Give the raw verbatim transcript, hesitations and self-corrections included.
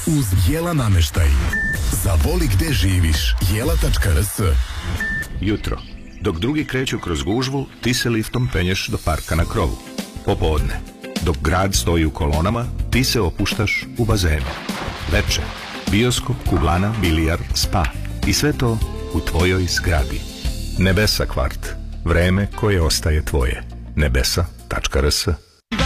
uz Jela nameštaj. Zavoli gde živiš. Jela tačka r s. Jutro. Dok drugi kreću kroz gužvu, ti se liftom penješ do parka na krovu. Popodne. Dok grad stoji u kolonama, ti se opuštaš u bazenu. Veče. Bioskop, kuglana, bilijar, spa. I sve to u tvojoj zgradi. Nebesa kvart. Vreme koje ostaje tvoje. nebesa tačka r s.